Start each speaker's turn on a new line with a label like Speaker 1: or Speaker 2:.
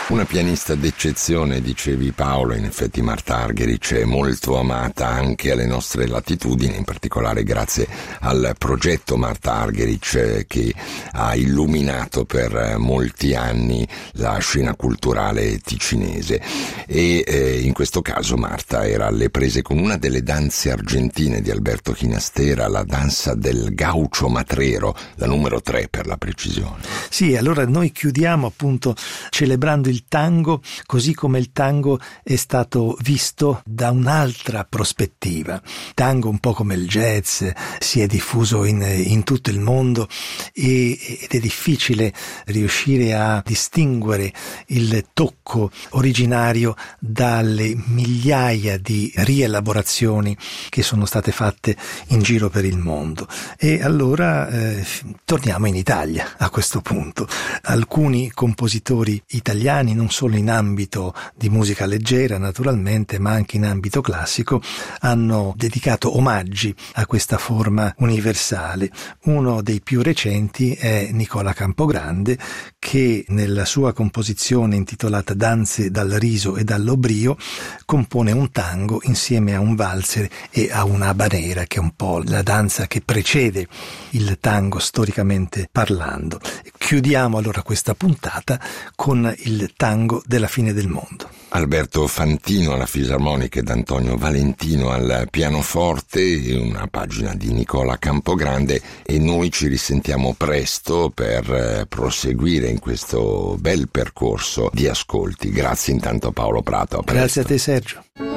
Speaker 1: Una pianista d'eccezione, dicevi Paolo. In effetti Marta Argerich è molto amata anche alle nostre latitudini, in particolare grazie al progetto Marta Argerich che ha illuminato per molti anni la scena culturale ticinese. E in questo caso Marta era alle prese con una delle danze argentine di Alberto Ginastera, la danza del gaucho matrero, la numero 3 per la precisione.
Speaker 2: Sì, allora noi chiudiamo appunto celebrando il tango così come il tango è stato visto da un'altra prospettiva. Tango, un po' come il jazz, si è diffuso in tutto il mondo ed è difficile riuscire a distinguere il tocco originario dalle migliaia di rielaborazioni che sono state fatte in giro per il mondo. E allora torniamo in Italia a questo punto. Alcuni compositori italiani, non solo in ambito di musica leggera naturalmente, ma anche in ambito classico, hanno dedicato omaggi a questa forma universale. Uno dei più recenti è Nicola Campogrande, che nella sua composizione intitolata Danze dal riso e dall'oblio compone un tango insieme a un valzer e a una habanera, che è un po' la danza che precede il tango storicamente parlando. Chiudiamo allora questa puntata con il tango della fine del mondo.
Speaker 1: Alberto Fantino alla fisarmonica ed Antonio Valentino al pianoforte, una pagina di Nicola Campogrande, e noi ci risentiamo presto per proseguire in questo bel percorso di ascolti. Grazie intanto a Paolo Prato. A presto.
Speaker 2: Grazie a te Sergio.